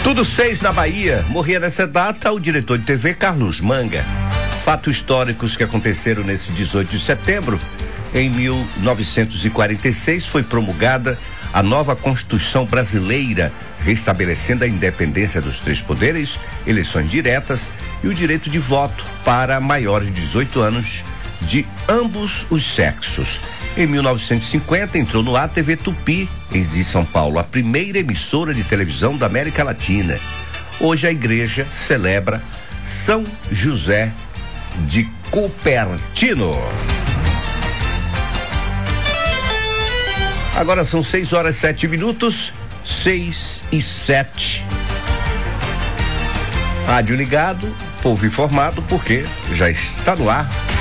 Tudo 6 na Bahia. Morria nessa data o diretor de TV Carlos Manga. Fatos históricos que aconteceram nesse 18 de setembro. Em 1946 foi promulgada a nova Constituição Brasileira, restabelecendo a independência dos 3 poderes, eleições diretas e o direito de voto para maiores de 18 anos de ambos os sexos. Em 1950 entrou no ar a TV Tupi, de São Paulo, a primeira emissora de televisão da América Latina. Hoje a igreja celebra São José de Cupertino. Agora são 6h07, 6h07. Rádio ligado, povo informado, porque já está no ar